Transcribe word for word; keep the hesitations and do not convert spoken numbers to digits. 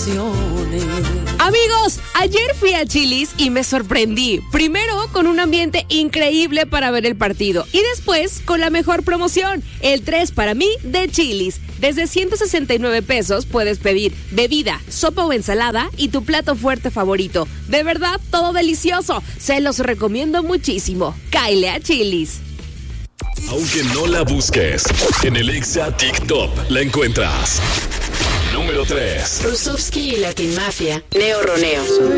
emociones. Amigos, ayer fui a Chili's y me sorprendí. Primero con un ambiente increíble para ver el partido y después con la mejor promoción, el tres para mí de Chili's. Desde ciento sesenta y nueve pesos puedes pedir bebida, sopa o ensalada y tu plato fuerte favorito. De verdad, todo delicioso. Se los recomiendo muchísimo. Cáele a Chili's. Aunque no la busques, en el Exa TikTok la encuentras. Número tres. Rusovsky y Latin Mafia, Neo Roneo.